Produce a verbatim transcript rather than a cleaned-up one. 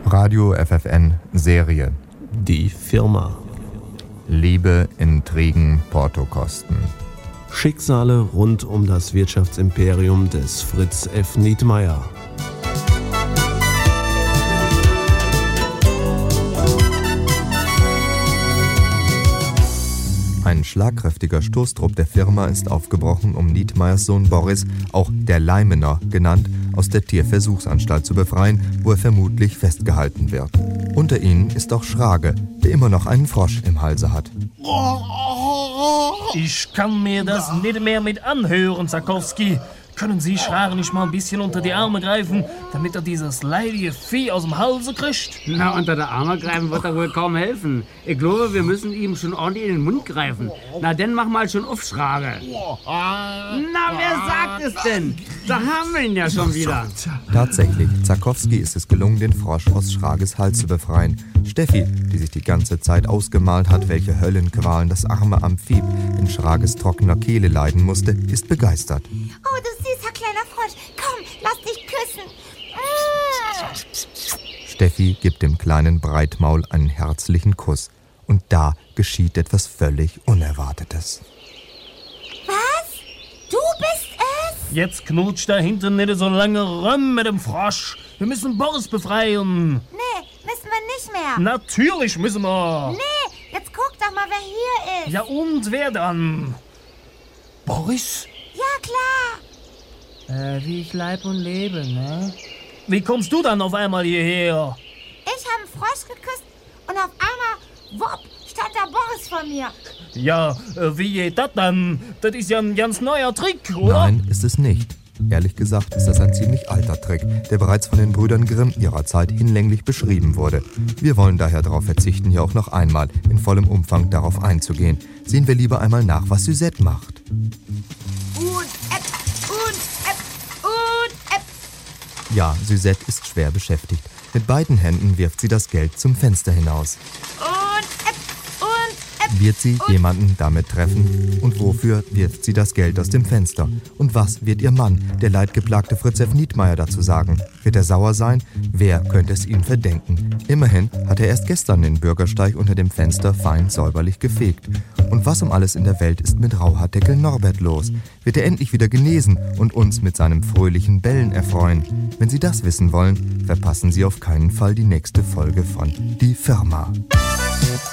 Radio F F N Serie. Die Firma. Liebe, Intrigen, Portokosten. Schicksale rund um das Wirtschaftsimperium des Fritz F. Nietmeyer. Ein schlagkräftiger Stoßtrupp der Firma ist aufgebrochen, um Nietmeyers Sohn Boris, auch der Leimener genannt, aus der Tierversuchsanstalt zu befreien, wo er vermutlich festgehalten wird. Unter ihnen ist auch Schrage, der immer noch einen Frosch im Halse hat. Ich kann mir das nicht mehr mit anhören, Zakowski. Können Sie Schrage nicht mal ein bisschen unter die Arme greifen, damit er dieses leidige Vieh aus dem Halse kriegt? Na, unter die Arme greifen wird er wohl kaum helfen. Ich glaube, wir müssen ihm schon ordentlich in den Mund greifen. Na, dann mach mal schon auf, Schrage. Na, wer sagt es denn? Da haben wir ihn ja schon wieder. Tatsächlich, Zakowski ist es gelungen, den Frosch aus Schrages Hals zu befreien. Steffi, die sich die ganze Zeit ausgemalt hat, welche Höllenqualen das arme Amphib in Schrages trockener Kehle leiden musste, ist begeistert. Oh, du süßer kleiner Frosch. Komm, lass dich küssen. Mm. Steffi gibt dem kleinen Breitmaul einen herzlichen Kuss. Und da geschieht etwas völlig Unerwartetes. Was? Du bist es? Jetzt knutscht da hinten nicht so lange rum mit dem Frosch. Wir müssen Boris befreien. Nee, müssen wir nicht mehr. Natürlich müssen wir. Nee, jetzt guck doch mal, wer hier ist. Ja, und wer dann? Boris? Ja, klar. Äh, wie ich leib und lebe, ne? Wie kommst du dann auf einmal hierher? Ich habe einen Frosch geküsst und auf einmal, wupp, stand da Boris vor mir. Ja, äh, wie geht das dann? Das ist ja ein ganz neuer Trick, oder? Nein, ist es nicht. Ehrlich gesagt ist das ein ziemlich alter Trick, der bereits von den Brüdern Grimm ihrer Zeit hinlänglich beschrieben wurde. Wir wollen daher darauf verzichten, hier auch noch einmal in vollem Umfang darauf einzugehen. Sehen wir lieber einmal nach, was Suzette macht. Und Äpp, und Äpp, und Äpp. Ja, Suzette ist schwer beschäftigt. Mit beiden Händen wirft sie das Geld zum Fenster hinaus. Und Äpp, und Äpp. Wird sie jemanden damit treffen? Und wofür wirft sie das Geld aus dem Fenster? Und was wird ihr Mann, der leidgeplagte Fritz F. Nietmeyer, dazu sagen? Wird er sauer sein? Wer könnte es ihm verdenken? Immerhin hat er erst gestern den Bürgersteig unter dem Fenster fein säuberlich gefegt. Und was um alles in der Welt ist mit Rauhaardeckel Norbert los? Wird er endlich wieder genesen und uns mit seinem fröhlichen Bellen erfreuen? Wenn Sie das wissen wollen, verpassen Sie auf keinen Fall die nächste Folge von Die Firma.